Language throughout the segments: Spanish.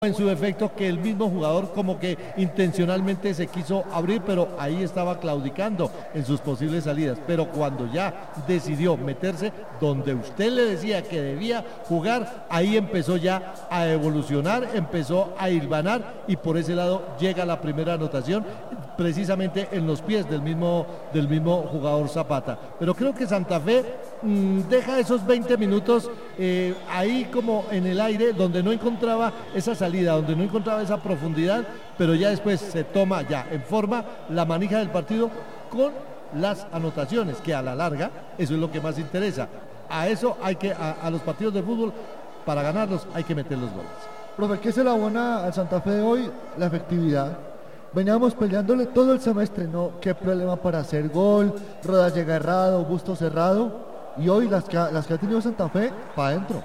en su defecto que el mismo jugador como que intencionalmente se quiso abrir, pero ahí estaba claudicando en sus posibles salidas. Pero cuando ya decidió meterse donde usted le decía que debía jugar, ahí empezó ya a evolucionar, empezó a hilvanar y por ese lado llega la primera anotación precisamente en los pies del mismo jugador Zapata. Pero creo que Santa Fe deja esos 20 minutos ahí como en el aire, donde no encontraba esa salida, donde no encontraba esa profundidad, pero ya después se toma ya en forma la manija del partido con las anotaciones, que a la larga eso es lo que más interesa. A eso hay que, a los partidos de fútbol, para ganarlos hay que meter los goles. Profe, ¿qué se le abona al Santa Fe de hoy? La efectividad. Veníamos peleándole todo el semestre, ¿no? Qué problema para hacer gol, Roda llega errado, Busto cerrado, y hoy las que ha tenido Santa Fe, para adentro.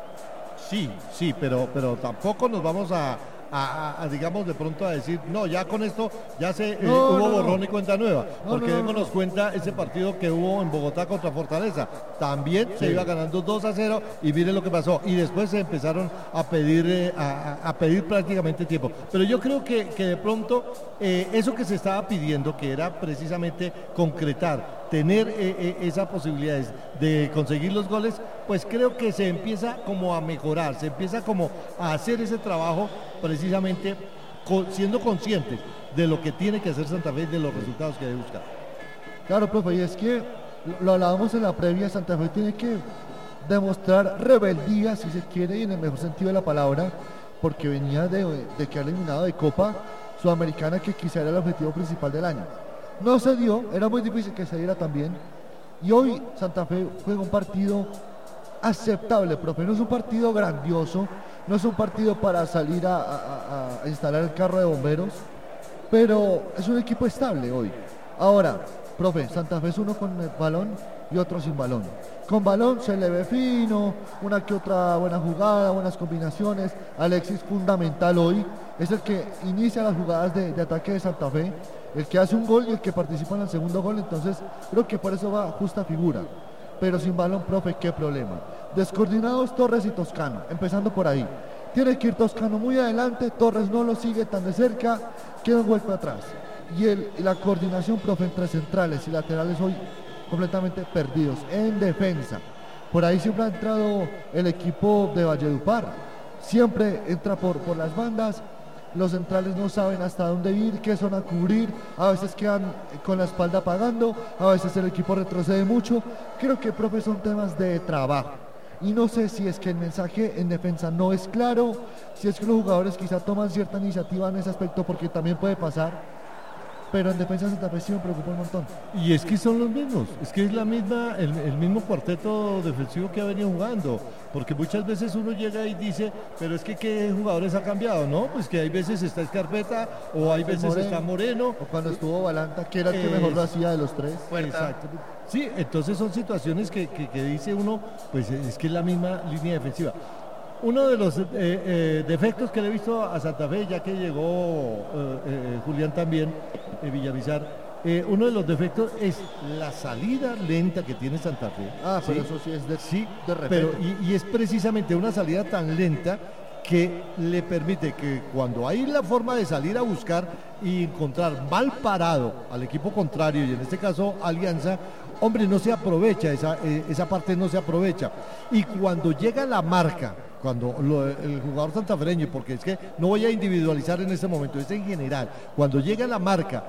Sí, pero tampoco nos vamos a digamos de pronto a decir, no, ya con esto ya hubo borrón y cuenta nueva, porque démonos cuenta ese partido que hubo en Bogotá contra Fortaleza, también se iba ganando 2-0 y miren lo que pasó, y después se empezaron a pedir prácticamente tiempo, pero yo creo que de pronto eso que se estaba pidiendo, que era precisamente concretar, tener esa posibilidad de conseguir los goles, pues creo que se empieza como a mejorar, se empieza como a hacer ese trabajo precisamente siendo conscientes de lo que tiene que hacer Santa Fe y de los resultados que debe buscar. Claro, profe, y es que lo hablábamos en la previa, Santa Fe tiene que demostrar rebeldía, si se quiere, y en el mejor sentido de la palabra, porque venía de quedar eliminado de Copa Sudamericana, que quizá era el objetivo principal del año. No se dio, era muy difícil que se diera también, y hoy Santa Fe juega un partido aceptable, profe, no es un partido grandioso, no es un partido para salir a instalar el carro de bomberos, pero es un equipo estable hoy. Ahora, profe, Santa Fe es uno con el balón y otro sin balón. Con balón se le ve fino, una que otra buena jugada, buenas combinaciones. Alexis, fundamental hoy, es el que inicia las jugadas de ataque de Santa Fe, el que hace un gol y el que participa en el segundo gol, entonces creo que por eso va justa figura. Pero sin balón, profe, qué problema. Descoordinados Torres y Toscano, empezando por ahí. Tiene que ir Toscano muy adelante, Torres no lo sigue tan de cerca, queda un golpe atrás. Y la coordinación, profe, entre centrales y laterales hoy completamente perdidos en defensa. Por ahí siempre ha entrado el equipo de Valledupar, siempre entra por las bandas. Los centrales no saben hasta dónde ir, qué zona cubrir, a veces quedan con la espalda pagando, a veces el equipo retrocede mucho. Creo que, profe, son temas de trabajo. Y no sé si es que el mensaje en defensa no es claro, si es que los jugadores quizá toman cierta iniciativa en ese aspecto, porque también puede pasar. Pero en defensa de Santa Fe sí me preocupa un montón. Y es que son los mismos, es que es el mismo cuarteto defensivo que ha venido jugando, porque muchas veces uno llega y dice, pero es que ¿qué jugadores ha cambiado? No, pues que hay veces está Escarpeta, o hay veces está Moreno. O cuando estuvo Balanta, que era el que mejor lo hacía de los tres. Exacto. Sí, entonces son situaciones que dice uno, pues es que es la misma línea defensiva. Uno de los defectos que le he visto a Santa Fe, ya que llegó Julián también, Villamizar, uno de los defectos es la salida lenta que tiene Santa Fe. Pero eso sí es de repente. Pero, y es precisamente una salida tan lenta que le permite que cuando hay la forma de salir a buscar y encontrar mal parado al equipo contrario, y en este caso Alianza, hombre, no se aprovecha, esa parte no se aprovecha. Y cuando llega la marca, cuando el jugador santafereño, porque es que no voy a individualizar en este momento, es en general, cuando llega la marca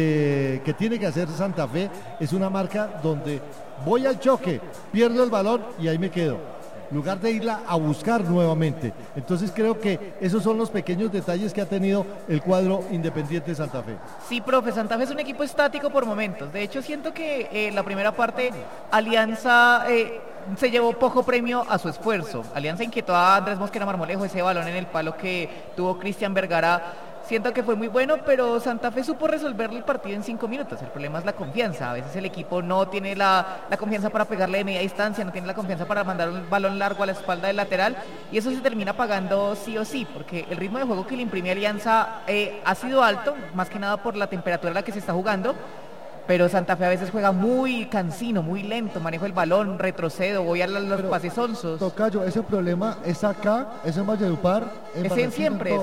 que tiene que hacer Santa Fe, es una marca donde voy al choque, pierdo el balón y ahí me quedo, en lugar de irla a buscar nuevamente. Entonces creo que esos son los pequeños detalles que ha tenido el cuadro Independiente de Santa Fe. Sí, profe, Santa Fe es un equipo estático por momentos. De hecho, siento que la primera parte Alianza se llevó poco premio a su esfuerzo. Alianza inquietó a Andrés Mosquera Marmolejo, ese balón en el palo que tuvo Cristian Vergara. Siento que fue muy bueno, pero Santa Fe supo resolver el partido en 5 minutos. El problema es la confianza. A veces el equipo no tiene la confianza para pegarle de media distancia, no tiene la confianza para mandar un balón largo a la espalda del lateral, y eso se termina pagando sí o sí, porque el ritmo de juego que le imprime Alianza ha sido alto, más que nada por la temperatura a la que se está jugando, pero Santa Fe a veces juega muy cansino, muy lento, manejo el balón, retrocedo, voy a los Pero, pases onzos. Tocayo, ese problema es acá, es en Valledupar, Es en Barranquilla, siempre, todo.